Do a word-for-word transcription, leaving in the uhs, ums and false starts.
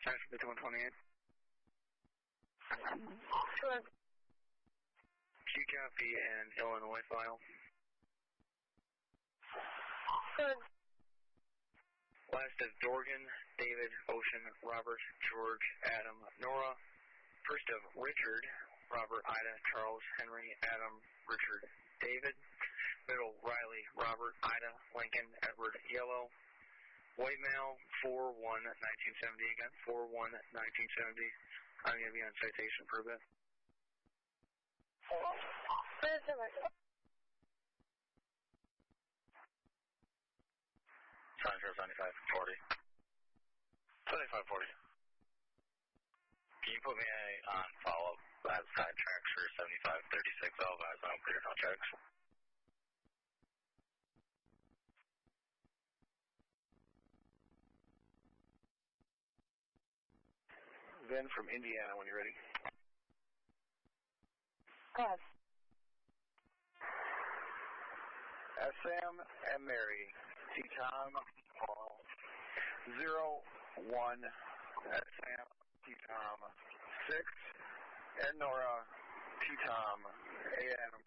National fifty-one twenty-eight. Good. Q copy and Illinois file. Good. Last of Dorgan, David, Ocean, Robert, George, Adam, Nora. First of Richard, Robert, Ida, Charles, Henry, Adam, Richard, David. Middle, Riley, Robert, Ida, Lincoln, Edward, Yellow. White male, four one nineteen seventy again, four one nineteen seventy. I'm going to be on citation for a bit. seventy-five forty. seventy-five forty. Can you put me on follow-up as sidetracks for seventy-five thirty-six? I'll advise on clear no checks. Then from Indiana when you're ready. Good. Uh, Sam and Mary, T. Tom, Paul, zero, one, uh, Sam, T. Tom, six, and Nora, T. Tom, A M,